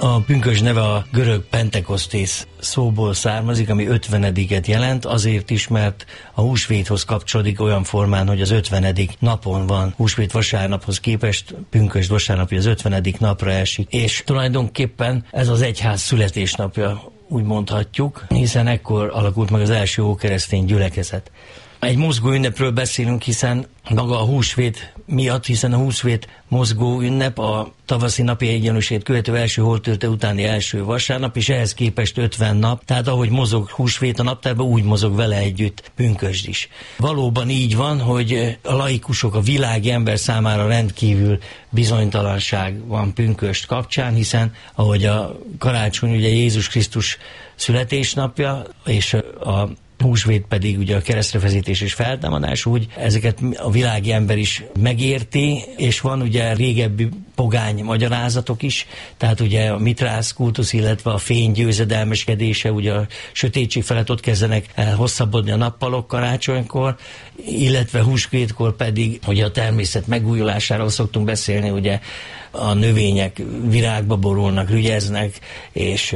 A pünkösd neve a görög Pentekosztész szóból származik, ami 50-et jelent, azért is, mert a húsvéthoz kapcsolódik olyan formán, hogy az 50. napon van. Húsvét vasárnaphoz képest pünkösd vasárnapja az 50. napra esik, és tulajdonképpen ez az egyház születésnapja, úgy mondhatjuk, hiszen ekkor alakult meg az első ókeresztény gyülekezet. Egy mozgó ünnepről beszélünk, hiszen maga a húsvét miatt, hiszen a húsvét mozgó ünnep a tavaszi napi egyenlőségét követő első holttörte utáni első vasárnap, és ehhez képest 50 nap, tehát ahogy mozog húsvét a naptárban, úgy mozog vele együtt pünkösd is. Valóban így van, hogy a laikusok, a világi ember számára rendkívül bizonytalanság van pünkösd kapcsán, hiszen ahogy a karácsony ugye Jézus Krisztus születésnapja, és a húsvét pedig ugye a keresztrefeszítés és feltámadás, úgy ezeket a világi ember is megérti, és van ugye régebbi pogány magyarázatok is, tehát ugye a mitrász kultusz, illetve a fény győzedelmeskedése, ugye a sötétség felett ott kezdenek elhosszabbodni a nappalok karácsonykor, illetve húsvétkor pedig ugye a természet megújulásáról szoktunk beszélni, ugye a növények virágba borulnak, rügyeznek, és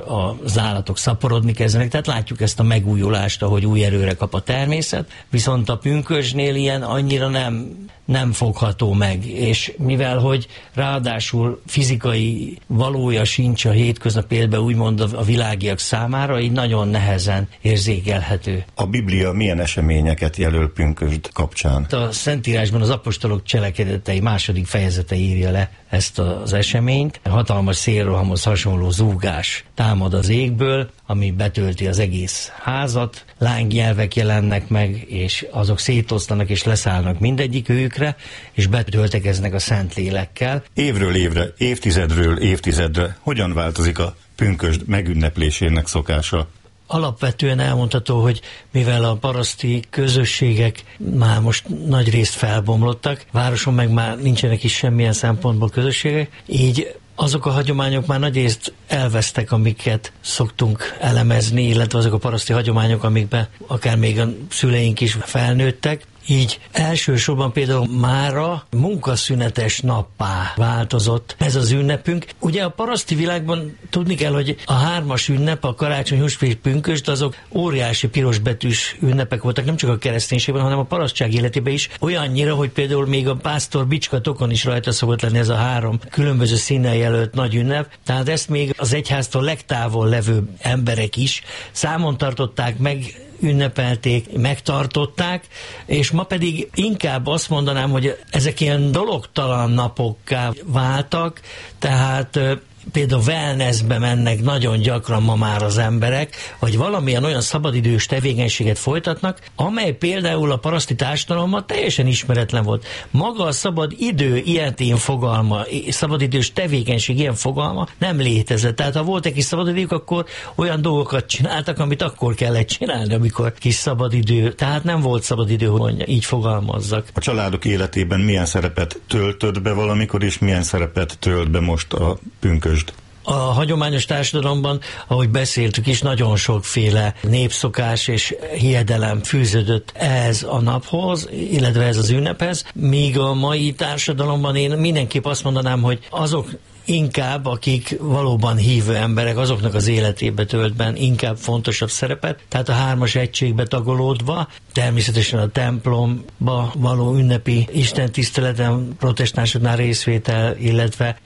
az állatok szaporodni kezdenek, tehát látjuk ezt a megújulást, ahogy új erőre kap a természet, viszont a pünkösdnél ilyen annyira nem fogható meg, és mivel, hogy ráadásul fizikai valója sincs a hétköznap életben, úgymond a világiak számára, így nagyon nehezen érzékelhető. A Biblia milyen eseményeket jelöl pünkösd kapcsán? A Szentírásban az apostolok cselekedetei második fejezete írja le ezt az eseményt. Hatalmas szélrohamhoz hasonló zúgás támad az égből, ami betölti az egész házat, lángnyelvek jelennek meg, és azok szétosztanak és leszállnak mindegyik őkre, és betöltekeznek a Szentlélekkel. Évről évre, évtizedről évtizedre hogyan változik a pünkösd megünneplésének szokása? Alapvetően elmondható, hogy mivel a paraszti közösségek már most nagy részt felbomlottak, városon meg már nincsenek is semmilyen szempontból közösségek, így azok a hagyományok már nagyrészt elvesztek, amiket szoktunk elemezni, illetve azok a paraszti hagyományok, amikben akár még a szüleink is felnőttek. Így elsősorban például mára munkaszünetes nappá változott ez az ünnepünk. Ugye a paraszti világban tudni kell, hogy a 3-as ünnep, a karácsony, húsvét, pünkösd, azok óriási pirosbetűs ünnepek voltak, nem csak a kereszténységben, hanem a parasztság életében is. Olyannyira, hogy például még a pásztor bicskatokon is rajta szokott lenni ez a 3 különböző színnel jelölt nagy ünnep. Tehát ezt még az egyháztól legtávol levő emberek is számon tartották, meg ünnepelték, megtartották, és ma pedig inkább azt mondanám, hogy ezek ilyen dologtalan napokká váltak, tehát például wellnessbe mennek nagyon gyakran ma már az emberek, vagy valamilyen olyan szabadidős tevékenységet folytatnak, amely például a paraszti társadalomban teljesen ismeretlen volt. Maga a szabadidő ilyen fogalma, szabadidős tevékenység ilyen fogalma nem létezett. Tehát ha volt egy kis szabadidők, akkor olyan dolgokat csináltak, amit akkor kellett csinálni, amikor kis szabadidő. Tehát nem volt szabadidő, hogy így fogalmazzak. A családok életében milyen szerepet töltött be valamikor, és milyen szerepet tölt be most a pünkösd? A hagyományos társadalomban, ahogy beszéltük is, nagyon sokféle népszokás és hiedelem fűződött ehhez a naphoz, illetve ez az ünnephez, míg a mai társadalomban én mindenképp azt mondanám, hogy azok inkább, akik valóban hívő emberek, azoknak az életébe töltben inkább fontosabb szerepet, tehát a 3-as egységbe tagolódva, természetesen a templomba való ünnepi istentiszteleten, protestánsoknál részvétel, illetve